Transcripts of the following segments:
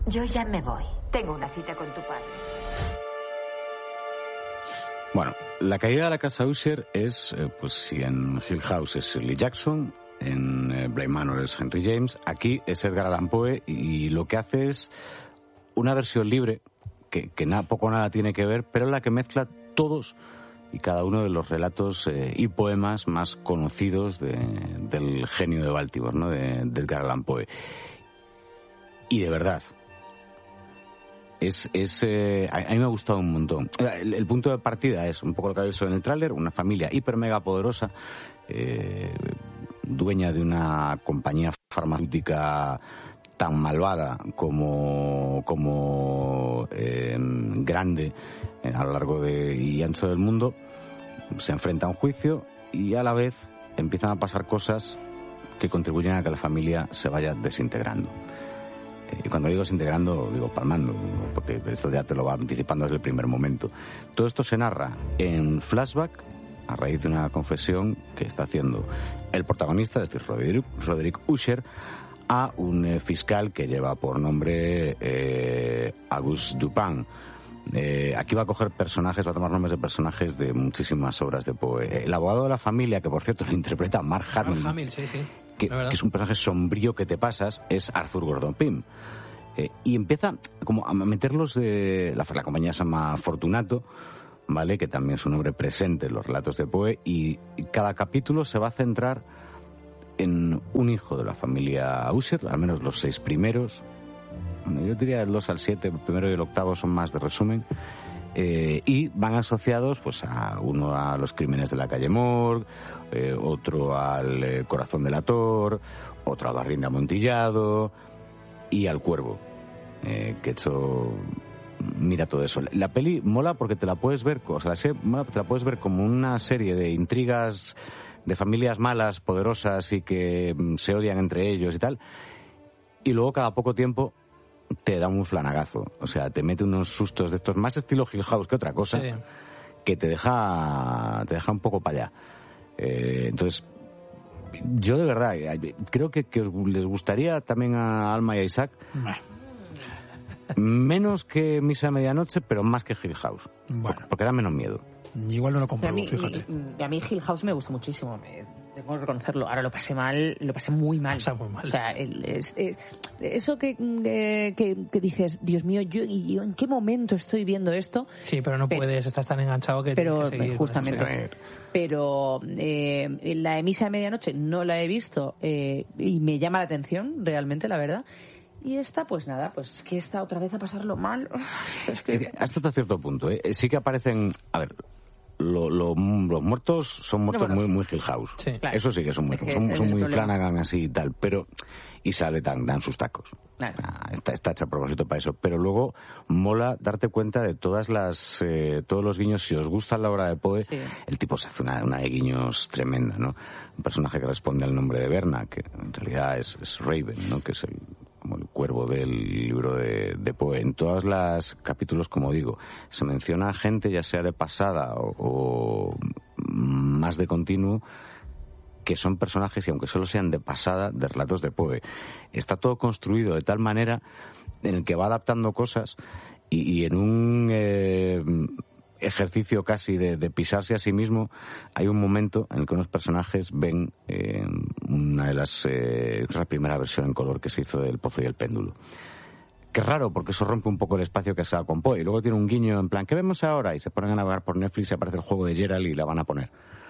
Yo ya me voy. Tengo una cita con tu padre. Bueno, la caída de la casa Usher es, pues si en Hill House es Shirley Jackson, en Bly Manor es Henry James, aquí es Edgar Allan Poe, y lo que hace es una versión libre, que poco o nada tiene que ver, pero en la que mezcla todos y cada uno de los relatos y poemas más conocidos del genio de Baltimore, ¿no? de Edgar Allan Poe. Y de verdad, a mí me ha gustado un montón. El punto de partida es un poco lo que habéis visto en el tráiler, una familia hiper mega poderosa, dueña de una compañía farmacéutica tan malvada como grande a lo largo y ancho del mundo. Se enfrenta a un juicio y a la vez empiezan a pasar cosas que contribuyen a que la familia se vaya desintegrando. Y cuando digo desintegrando, digo palmando, porque esto ya te lo va anticipando desde el primer momento. Todo esto se narra en flashback a raíz de una confesión que está haciendo el protagonista, es decir, Roderick Usher, a un fiscal que lleva por nombre Auguste Dupin. Aquí va a coger personajes, va a tomar nombres de personajes de muchísimas obras de Poe. El abogado de la familia, que por cierto lo interpreta Mark Hamill, sí. que es un personaje sombrío que te pasas, es Arthur Gordon Pym. Y empieza como a meterlos de la compañía se llama Fortunato, ¿vale? Que también es un nombre presente en los relatos de Poe, y cada capítulo se va a centrar en un hijo de la familia Usher, al menos los 6 primeros. Bueno, yo diría el 2 al 7, el primero y el octavo son más de resumen, y van asociados pues a uno a los crímenes de la calle Morgue, otro al corazón del Ator, otro al barril de Amontillado y al Cuervo, que hecho mira todo eso. La peli mola porque te la puedes ver, o sea, la serie mola porque te la puedes ver como una serie de intrigas de familias malas, poderosas y que se odian entre ellos y tal, y luego cada poco tiempo te da un flanagazo, o sea, te mete unos sustos de estos más estilo Hill House que otra cosa, sí, que te deja un poco para allá. Entonces, yo de verdad creo que les gustaría también a Alma y a Isaac menos que Misa de Medianoche, pero más que Hill House, porque da menos miedo. Igual no lo compro, fíjate. A mí Hill House me gustó muchísimo, tengo que reconocerlo. Ahora lo pasé muy mal. O sea, eso que dices, Dios mío, yo ¿en qué momento estoy viendo esto? Sí, pero no puedes, estás tan enganchado que pero tienes que seguir, justamente. Pero la de Misa de Medianoche no la he visto y me llama la atención, realmente, la verdad. Y esta, pues nada, pues que está otra vez a pasarlo mal. Hasta cierto punto, sí que aparecen, a ver, los muertos son muertos muy Hill House. Sí, claro. Eso sí que son muy, son muy Flanagan así y tal, pero y sale dan sus tacos. Claro. Está hecha a propósito para eso, pero luego mola darte cuenta de todos los guiños. Si os gusta la obra de Poe, sí, el tipo se hace una de guiños tremenda, ¿no? Un personaje que responde al nombre de Berna, que en realidad es Raven, ¿no? Que es como el cuervo del libro de Poe. En todos los capítulos, como digo, se menciona a gente, ya sea de pasada o más de continuo, que son personajes, y aunque solo sean de pasada, de relatos de Poe. Está todo construido de tal manera en el que va adaptando cosas y en un ejercicio casi de pisarse a sí mismo, hay un momento en el que unos personajes ven una de las es la primera versión en color que se hizo del Pozo y el Péndulo. Que es raro, porque eso rompe un poco el espacio que se ha con Poe, y luego tiene un guiño en plan, ¿qué vemos ahora? Y se ponen a navegar por Netflix y aparece el juego de Geralt y la van a poner.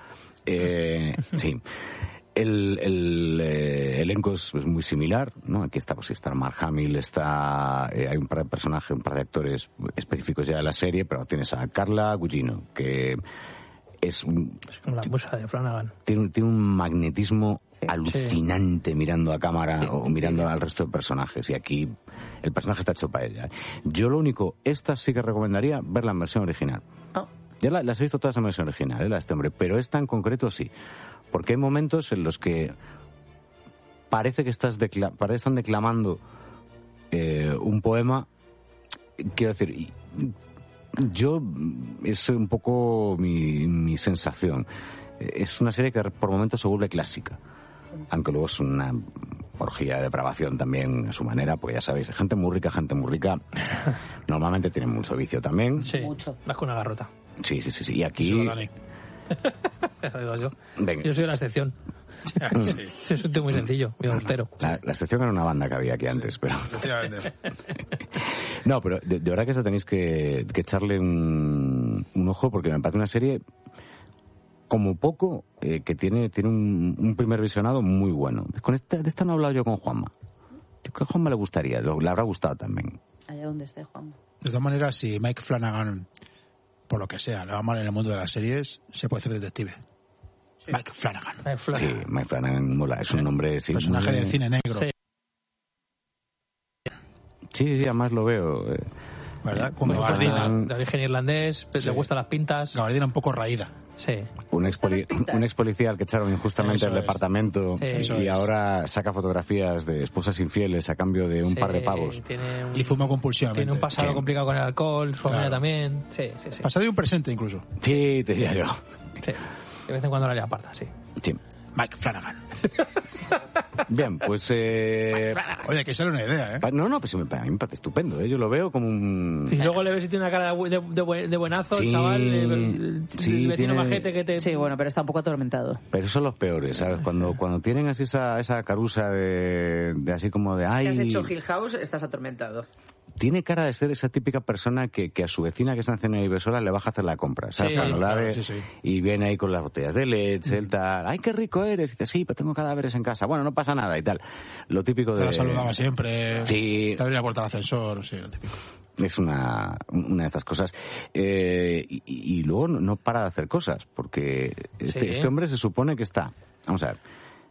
Sí. El elenco es muy similar, ¿no? Aquí está, pues está Mark Hamill, hay un par de personajes, un par de actores específicos ya de la serie, pero tienes a Carla Gugino, que es como la musa de Flanagan. Tiene un magnetismo alucinante, sí, mirando a cámara, sí, o mirando al resto de personajes, y aquí el personaje está hecho para ella. Yo lo único, esta sí que recomendaría verla en versión original. Ya las he visto todas en versión original, la de este hombre, pero esta en concreto sí, porque hay momentos en los que parece que están declamando un poema. Quiero decir, yo es un poco mi sensación. Es una serie que por momentos se vuelve clásica, aunque luego es una orgía de depravación también a su manera, porque ya sabéis, gente muy rica, normalmente tiene mucho vicio también. Sí, mucho. Das con una garrota. Sí, y aquí... Eso digo yo. Venga. Yo soy la excepción. Sí. Es un tío muy sencillo, muy austero. La excepción era una banda que había aquí antes, pero... No, pero de verdad que esta tenéis que echarle un ojo, porque me parece una serie... como poco, que tiene un primer visionado muy bueno. De esta no he hablado yo con Juanma. Yo creo que a Juanma le gustaría, le habrá gustado también. Allá donde esté Juanma. De todas maneras, si Mike Flanagan, por lo que sea, le va mal en el mundo de las series, se puede hacer detective. Sí. Mike Flanagan. Sí, Mike Flanagan mola, es un nombre... Sí, personaje de cine negro. Sí, además lo veo... ¿Verdad? Como Gabardina. De origen irlandés, le gustan las pintas. Gabardina un poco raída. Sí. Un ex policía al que echaron injustamente del departamento y ahora saca fotografías de esposas infieles a cambio de un par de pavos. Y fuma compulsivamente. Tiene un pasado complicado con el alcohol, su familia también. Sí. Pasado y un presente incluso. Sí, te diría yo. Sí. De vez en cuando la le aparta, sí. Mike Flanagan. Bien, pues... Oye, que sale una idea, ¿eh? No, pues a mí me parece estupendo, ¿eh? Yo lo veo como un... Y luego le ves si tiene una cara de buenazo, el chaval, el vecino majete que te... Sí, bueno, pero está un poco atormentado. Pero son los peores, ¿sabes? Cuando tienen así esa carusa de así como de... Ay, si has hecho Hill House, estás atormentado. Tiene cara de ser esa típica persona que a su vecina que está en cena y besola le baja a hacer la compra, ¿sabes? Y viene ahí con las botellas de leche, el tal, ¡ay, qué rico eres! Y dice, sí, pero tengo cadáveres en casa. Bueno, no pasa nada y tal. Lo típico de... Te la saludaba siempre. Sí. Te abría la puerta al ascensor, sí, lo típico. Es una de estas cosas. Y luego no para de hacer cosas, porque este hombre se supone que está... Vamos a ver.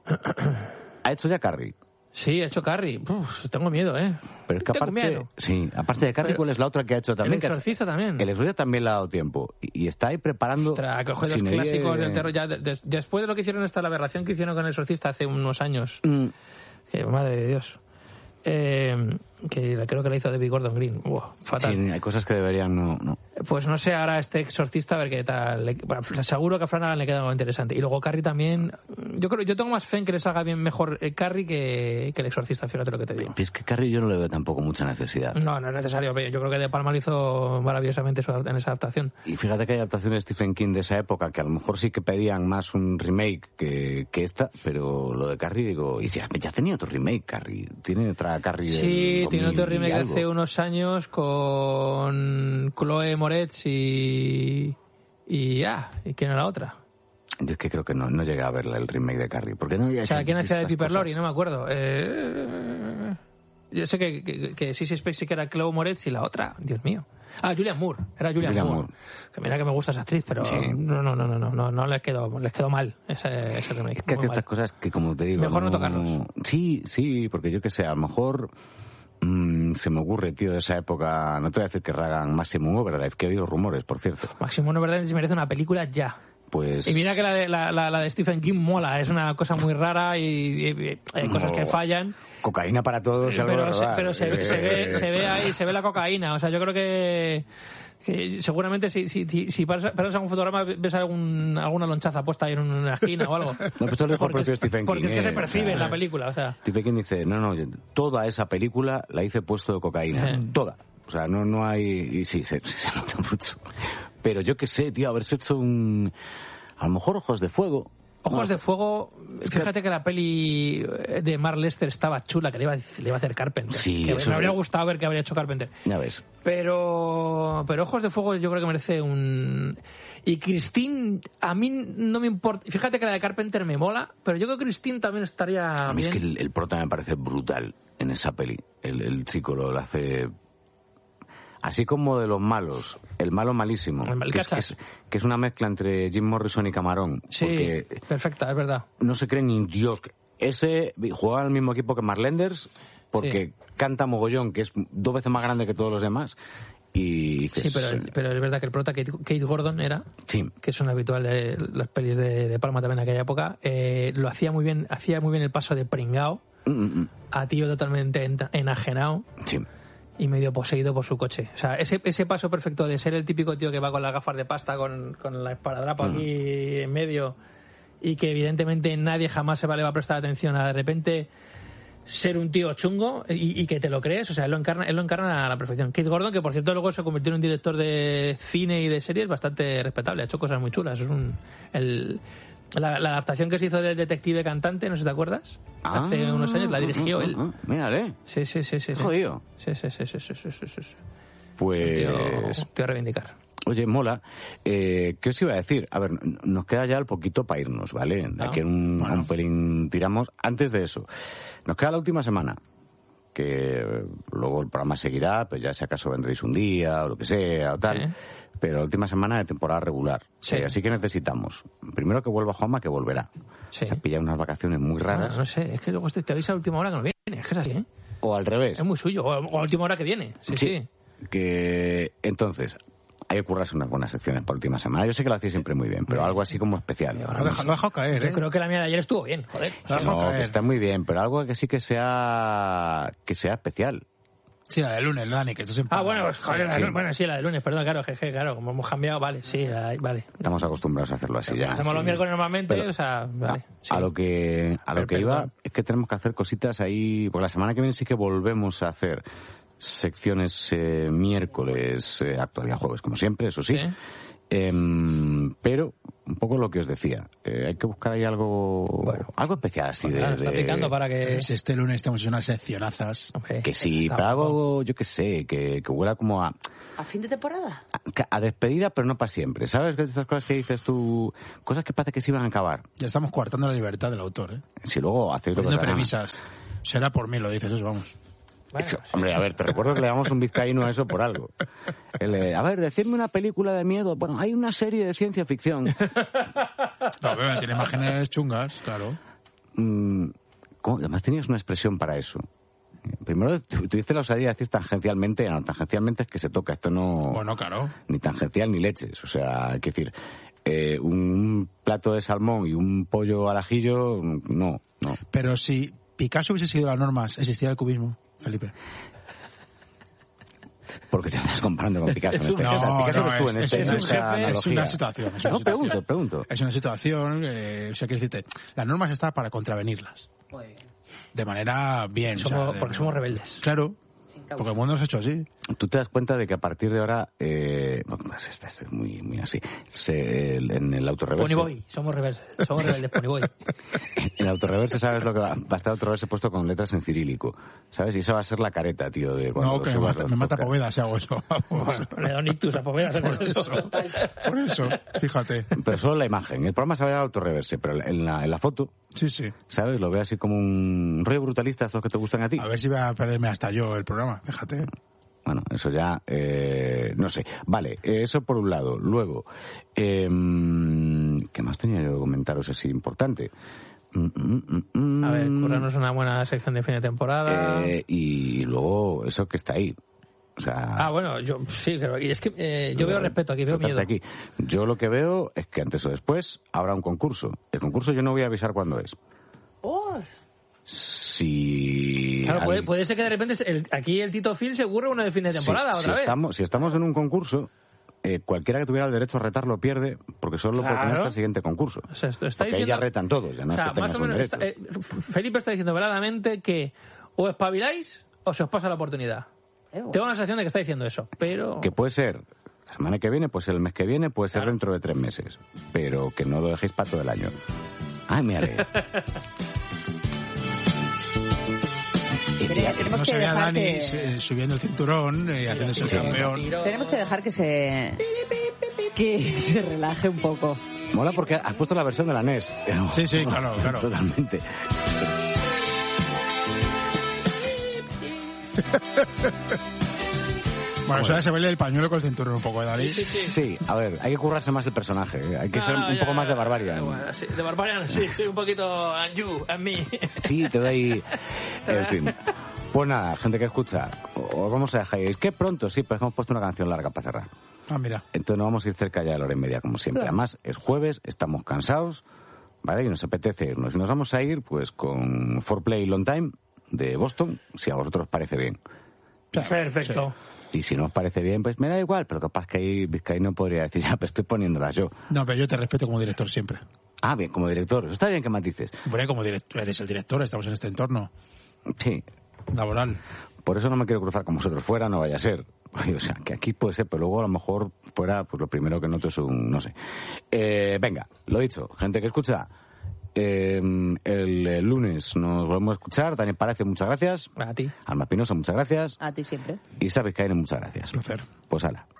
Ha hecho ya Carrie. Sí, ha hecho Carrie. Tengo miedo, ¿eh? Pero es que aparte de Carrie, ¿cuál es la otra que ha hecho también? El Exorcista también. El Exorcista también le ha dado tiempo. Y está ahí preparando... Ostras, coge los clásicos del terror. Ya, después de lo que hicieron la aberración que hicieron con el Exorcista hace unos años. Que, madre de Dios. Que creo que la hizo David Gordon Green. Fatal. Sí, hay cosas que deberían no. Pues no sé, ahora este Exorcista, a ver qué tal. Seguro que a Flanagan le queda algo interesante. Y luego Carrie también. Yo tengo más fe en que le salga bien mejor Carrie que el Exorcista, fíjate lo que te digo. Es que Carrie yo no le veo tampoco mucha necesidad. No es necesario. Yo creo que De Palma lo hizo maravillosamente en esa adaptación. Y fíjate que hay adaptaciones de Stephen King de esa época que a lo mejor sí que pedían más un remake que esta, pero lo de Carrie, digo, y ya tenía otro remake, Carrie. Tiene otra Carrie. Sí, tiene otro remake de hace unos años con Chloe Moretz y ¿quién era la otra? Yo es que creo que no llegué a ver el remake de Carrie. Porque no, ¿quién hacía de Piper Laurie? No me acuerdo. Yo sé que sí que era Chloe Moretz y la otra, Dios mío. Julianne Moore. Era Julianne Moore. Que mira que me gusta esa actriz, pero no les quedó mal ese remake. Es que hay ciertas cosas que, como te digo... Mejor no tocarlos. Sí, porque yo que sé, a lo mejor... se me ocurre, tío, de esa época, no te voy a decir que hagan Maximum Overdrive, que he oído rumores, por cierto. Maximum Overdrive se merece una película ya. Pues... Y mira que la de Stephen King mola, es una cosa muy rara y hay cosas que fallan. Cocaína para todos, pero se ve ahí, se ve la cocaína, o sea, yo creo que seguramente si paras a un fotograma ves alguna lonchaza puesta ahí en una esquina o algo. No, pues esto lo dijo el propio Stephen King. Porque es que se percibe en la película, o sea. Stephen King dice, no, toda esa película la hice puesto de cocaína, toda. O sea, no hay... Y sí, se nota mucho. Pero yo qué sé, tío, haberse hecho a lo mejor Ojos de Fuego. Ojos de Fuego, fíjate que la peli de Mark Lester estaba chula, que le iba a hacer Carpenter. Sí, que me habría gustado ver que habría hecho Carpenter. Ya ves. Pero Ojos de Fuego yo creo que merece un... Y Christine, a mí no me importa. Fíjate que la de Carpenter me mola, pero yo creo que Christine también estaría A mí bien. Es que el prota me parece brutal en esa peli. El chico lo hace... Así como de los malos, el malo malísimo, que es una mezcla entre Jim Morrison y Camarón. Sí, perfecta, es verdad. No se cree ni Dios. Ese juega al mismo equipo que Marlenders porque canta mogollón, que es 2 veces más grande que todos los demás. Y dices, pero es verdad que el prota Kate Gordon era, que es un habitual de las pelis de Palma también en aquella época, lo hacía muy bien el paso de pringao a tío totalmente enajenado. Sí. Y medio poseído por su coche. O sea, ese paso perfecto de ser el típico tío que va con las gafas de pasta, con la esparadrapo aquí en medio, y que evidentemente nadie jamás le va a prestar atención a de repente ser un tío chungo y que te lo crees, o sea, él lo encarna a la perfección. Keith Gordon, que por cierto luego se convirtió en un director de cine y de series bastante respetable, ha hecho cosas muy chulas. Es la adaptación que se hizo del Detective Cantante, no sé si te acuerdas, hace unos años, la dirigió él. Mírale. Sí. Jodido. Sí. Pues... Te voy a reivindicar. Oye, mola. ¿Qué os iba a decir? A ver, nos queda ya el poquito para irnos, ¿vale? Aquí un pelín tiramos. Antes de eso, nos queda la última semana, que luego el programa seguirá, pues ya si acaso vendréis un día o lo que sea o tal. Pero la última semana de temporada regular. Así que necesitamos, primero que vuelva Juanma, que volverá. Se ha pillado unas vacaciones muy raras. No sé, es que luego te avisa a última hora que no viene, es que es así, ¿eh? O al revés. Es muy suyo, o a última hora que viene. Sí. Que entonces... hay que currarse unas buenas secciones por última semana. Yo sé que lo hacéis siempre muy bien, pero algo así como especial. Lo he dejado caer, ¿eh? Yo creo que la mía de ayer estuvo bien, joder. No, que está muy bien, pero algo que sí que sea especial. Sí, la del lunes, Dani, que esto siempre... bueno, pues joder, bueno, sí, la del lunes, perdón, claro, como hemos cambiado, vale, sí, vale. Estamos acostumbrados a hacerlo así ya. Hacemos los miércoles normalmente, pero, o sea, vale. A lo que iba es que tenemos que hacer cositas ahí, porque la semana que viene sí que volvemos a hacer secciones miércoles, actualidad jueves, como siempre, eso sí. Pero un poco lo que os decía, hay que buscar ahí algo especial así está picando para que... Este lunes estamos en unas seccionazas. Que sí, pero algo, yo que sé, que huela como a fin de temporada. A despedida, pero no para siempre. ¿Sabes? Que estas cosas que dices tú, cosas que parece que se iban a acabar. Ya estamos coartando la libertad del autor, ¿eh? Si luego hacéis lo que os premisas. Será por mí, lo dices, eso, vamos. Bueno, eso, hombre, a ver, te recuerdo que le damos un vizcaíno a eso por algo. A ver, decidme una película de miedo. Bueno, hay una serie de ciencia ficción. No, pero tiene imágenes chungas, claro. Además tenías una expresión para eso. Primero tuviste la osadía de decir tangencialmente. No, tangencialmente es que se toca. Esto no... Bueno, claro. Ni tangencial ni leches. O sea, hay que decir... un plato de salmón y un pollo al ajillo, no. Pero si Picasso hubiese seguido las normas, ¿existiría el cubismo, Felipe? Porque te estás comparando con Picasso. Es una situación. Pregunto. Es una situación, quiero decirte, las normas están para contravenirlas. Muy bien. De manera bien. Porque somos rebeldes. Claro. Porque el mundo nos ha hecho así. Tú te das cuenta de que a partir de ahora, este es muy, muy así, en el autorreverse... Ponyboy, somos rebeldes Ponyboy. En el autorreverse, ¿sabes lo que va a estar autorreverse puesto con letras en cirílico? ¿Sabes? Y esa va a ser la careta, tío. No, que me mata Poveda si hago eso. Le da un ictus a Poveda. Por eso, fíjate. Pero solo la imagen. El programa se va a autorreverse, pero en la foto... Sí. ¿Sabes? Lo veo así como un rollo brutalista, estos que te gustan a ti. A ver si voy a perderme hasta yo el programa, fíjate. Bueno, eso ya, no sé. Vale, eso por un lado. Luego, ¿qué más tenía yo que comentaros así importante? A ver, currarnos una buena sección de fin de temporada. Y luego, eso que está ahí. O sea... bueno, yo sí, creo. Y es que yo veo respeto aquí, veo miedo. Aquí. Yo lo que veo es que antes o después habrá un concurso. El concurso yo no voy a avisar cuándo es. ¡Oh! Si... Claro, puede ser que de repente aquí el Tito Phil se ocurre una de fin de temporada otra vez. Si estamos en un concurso, cualquiera que tuviera el derecho a retarlo pierde, porque solo puede tener hasta el siguiente concurso. O sea, porque ahí ya retan todos, ya no es que tengas un derecho. Felipe está diciendo veladamente que o espabiláis o se os pasa la oportunidad. Tengo la sensación de que está diciendo eso, pero... Que puede ser la semana que viene, puede ser el mes que viene, puede ser dentro de 3 meses, pero que no lo dejéis para todo el año. ¡Ay, me haré! No se vea Dani subiendo el cinturón y haciéndose el campeón. Tenemos que dejar que se relaje un poco. Mola porque has puesto la versión de la NES. Sí, claro. Totalmente. Bueno, eso ya se ve el pañuelo con el cinturón un poco, Dani. Sí, a ver, hay que currarse más el personaje. Hay que ser un poco más de Barbarian. Bueno, sí, de Barbarian, sí, un poquito and you, and me. Sí, te doy... En fin. Pues nada, gente que escucha, o vamos a dejar... Es que pronto, sí, pues hemos puesto una canción larga para cerrar. Mira. Entonces nos vamos a ir cerca ya de la hora y media, como siempre. Además, es jueves, estamos cansados, ¿vale? Y nos apetece irnos. Y nos vamos a ir, pues, con 4Play Long Time, de Boston, si a vosotros os parece bien. Perfecto. Sí. Y si no os parece bien, pues me da igual, pero capaz que ahí Vizcaíno podría decir, pero estoy poniéndolas yo. No, pero yo te respeto como director siempre. Bien, como director. Eso está bien que matices. Hombre, como director, eres el director, estamos en este entorno. Sí. Laboral. Por eso no me quiero cruzar con vosotros fuera, no vaya a ser. O sea, que aquí puede ser, pero luego a lo mejor fuera, pues lo primero que noto es un, no sé. Venga, lo dicho, gente que escucha, el lunes nos volvemos a escuchar. Daniel Palacio, muchas gracias. A ti. Alma Pinoso, muchas gracias. A ti siempre. Y Sabes Caín, muchas gracias. Placer. Pues hala.